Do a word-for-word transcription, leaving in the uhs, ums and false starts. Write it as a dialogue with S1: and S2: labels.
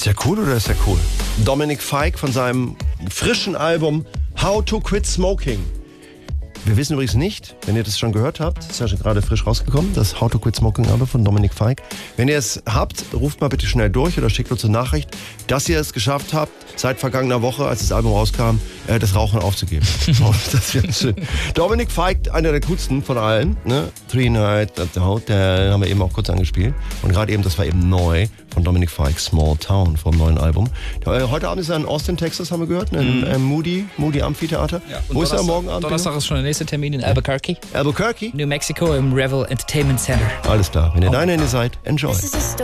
S1: Ist der cool oder ist der cool? Dominic Fike von seinem frischen Album How to Quit Smoking. Wir wissen übrigens nicht, wenn ihr das schon gehört habt, ist ja schon gerade frisch rausgekommen, das How to Quit Smoking Album von Dominic Fike. Wenn ihr es habt, ruft mal bitte schnell durch oder schickt uns eine Nachricht, dass ihr es geschafft habt, seit vergangener Woche, als das Album rauskam, äh, das Rauchen aufzugeben. So, das wäre schön. Dominic Fike, einer der coolsten von allen. Ne? Three Nights at the Hotel haben wir eben auch kurz angespielt. Und gerade eben, das war eben neu von Dominic Fike, Small Town, vom neuen Album. Heute Abend ist er in Austin, Texas, haben wir gehört, ne? Im mhm. Moody, Moody Amphitheater.
S2: Ja,
S1: Wo ist er morgen Abend?
S2: Donnerstag ist schon der nächste Termin in Albuquerque.
S1: Albuquerque?
S2: New Mexico im Revel Entertainment Center.
S1: Alles klar. Wenn ihr oh. da in seid, enjoy.